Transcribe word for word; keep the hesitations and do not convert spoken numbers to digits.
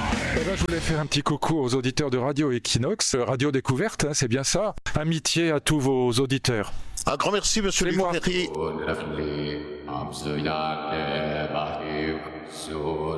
Eh ben, je voulais faire un petit coucou aux auditeurs de Radio Equinox, Radio Découverte, hein, c'est bien ça. Amitié à tous vos auditeurs. Un grand merci, monsieur C'est moi. Luc Ferry.